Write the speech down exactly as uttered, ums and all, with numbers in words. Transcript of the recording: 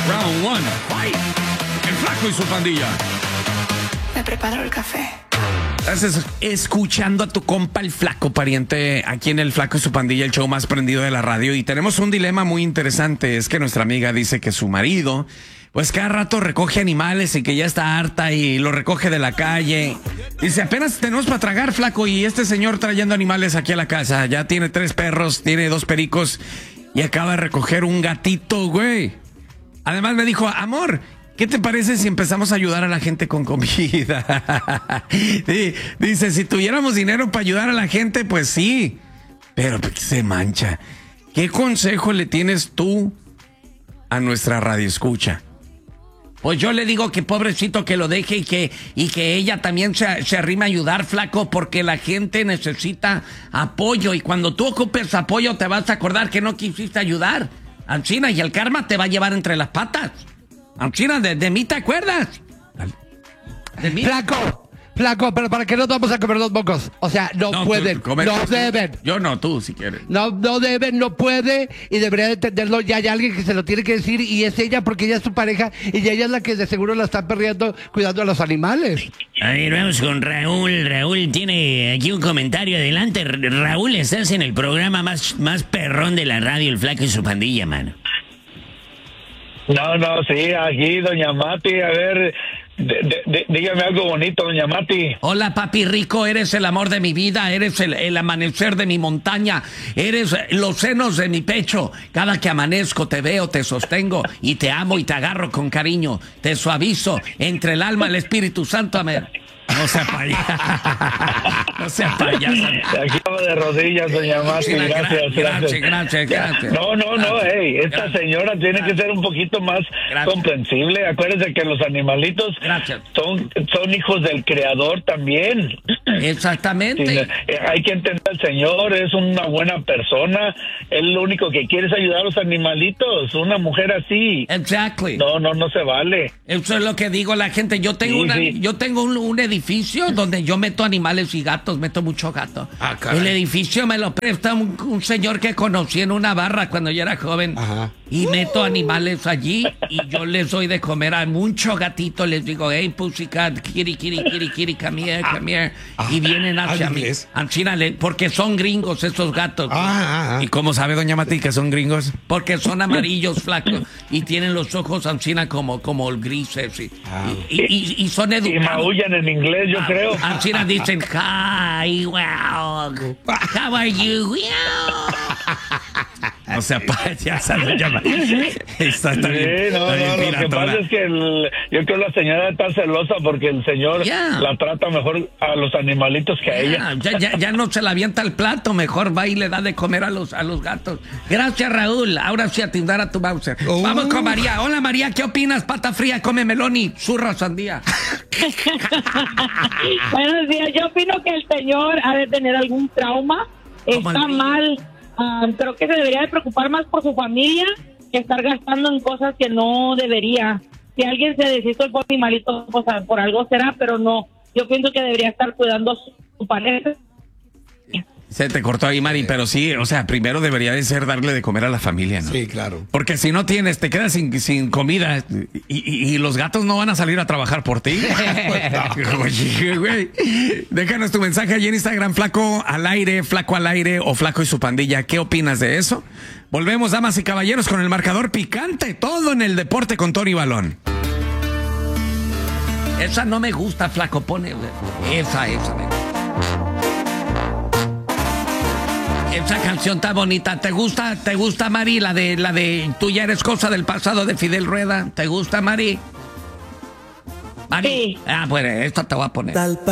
Round one, fight. El Flaco y su pandilla. Me preparo el café. Estás escuchando a tu compa el Flaco, pariente, aquí en el Flaco y su pandilla, el show más prendido de la radio. Y tenemos un dilema muy interesante. Es que nuestra amiga dice que su marido, pues cada rato recoge animales y que ya está harta y lo recoge de la calle. Dice, apenas tenemos para tragar, Flaco, y este señor trayendo animales aquí a la casa. Ya tiene tres perros, tiene dos pericos y acaba de recoger un gatito, güey. Además me dijo, amor, ¿qué te parece si empezamos a ayudar a la gente con comida? Sí, dice, si tuviéramos dinero para ayudar a la gente, pues sí. Pero pues, se mancha. ¿Qué consejo le tienes tú a nuestra radioescucha? Pues yo le digo que pobrecito que lo deje y que, y que ella también se, se arrime a ayudar, Flaco, porque la gente necesita apoyo. Y cuando tú ocupes apoyo te vas a acordar que no quisiste ayudar. Ancina, y el karma te va a llevar entre las patas. Ancina, de, de mí te acuerdas. De mí. Flaco, Flaco, pero ¿para qué nos vamos a comer los mocos? O sea, no, no pueden, comer, no deben. Yo no, tú si quieres. No, no deben, no puede, y debería de entenderlo. Ya hay alguien que se lo tiene que decir, y es ella, porque ella es su pareja, y ella es la que de seguro la está perdiendo cuidando a los animales. A ver, vamos con Raúl. Raúl tiene aquí un comentario. Adelante, Raúl, estás en el programa más, más perrón de la radio, el Flaco y su pandilla, mano. No, no, sí, aquí, doña Mati, a ver, de, de, de, dígame algo bonito, doña Mati. Hola, papi rico, eres el amor de mi vida, eres el, el amanecer de mi montaña, eres los senos de mi pecho. Cada que amanezco te veo, te sostengo y te amo y te agarro con cariño. Te suavizo entre el alma y el Espíritu Santo, amén. No sea payasa. No sea payasa. Aquí vamos de rodillas, doña Mati. Sí, gracias, gracias, gracias. Gracias, gracias. No, no, no, gracias, hey, esta gracias, señora tiene gracias, que ser un poquito más gracias, comprensible. Acuérdense que los animalitos gracias, son, son hijos del Creador también. Exactamente. Sí, eh, hay que entender al Señor, es una buena persona. Él lo único que quiere es ayudar a los animalitos. Una mujer así. Exactly. No, no, no se vale. Eso es lo que digo a la gente. Yo tengo, Sí, una, sí. yo tengo un, un edificio donde yo meto animales y gatos, meto mucho gato. Ah, caray. El edificio me lo presta un, un señor que conocí en una barra cuando yo era joven. Ajá. Y meto animales allí y yo les doy de comer a muchos gatitos. Les digo, hey, pussycat, kitty, kitty, kitty, kitty, come here, come here. Y vienen hacia mí. Ancina, porque son gringos esos gatos. Ah, ah, ah. ¿Y cómo sabe doña Mati que son gringos? Porque son amarillos, flacos, y tienen los ojos, Ancina, como, como grises. Y, Ah. y, y, y son Y educados. maullan en inglés, yo creo. Ancina dicen, hi, wow, how are you? Wow. O sea, payasa se llama. Está, está Sí, bien, no, está bien no, lo que piratona. pasa es que el, yo creo que la señora está celosa porque el señor Yeah. la trata mejor a los animalitos que a ella. Ya, ya, ya no se la avienta el plato, mejor va y le da de comer a los, a los gatos. Gracias, Raúl. Ahora sí a tindar a tu Bowser. Oh. Vamos con María. Hola, María, ¿qué opinas? Pata fría, come melón y zurra sandía. Buenos días. Yo opino que el señor ha de tener algún trauma. Como Está el mío. mal. Ah, creo que se debería de preocupar más por su familia que estar gastando en cosas que no debería. Si alguien se deshizo por animalito, pues ah, por algo será, pero no. Yo pienso que debería estar cuidando a su, su pareja. Se te cortó ahí, Mari, pero sí, o sea, primero debería de ser darle de comer a la familia, ¿no? Sí, claro. Porque si no tienes, te quedas sin, sin comida y, y, y los gatos no van a salir a trabajar por ti. Oye, güey. Déjanos tu mensaje allí en Instagram, Flaco al aire, Flaco al aire o Flaco y su pandilla. ¿Qué opinas de eso? Volvemos, damas y caballeros, con el marcador picante. Todo en el deporte con Tony Balón. Esa no me gusta, Flaco. Pone esa, esa me gusta. Esa canción está bonita. ¿Te gusta, te gusta, Mari? La de, la de Tú ya eres cosa del pasado de Fidel Rueda. ¿Te gusta, Mari? Mari. Sí. Ah, bueno, esta te voy a poner. Tal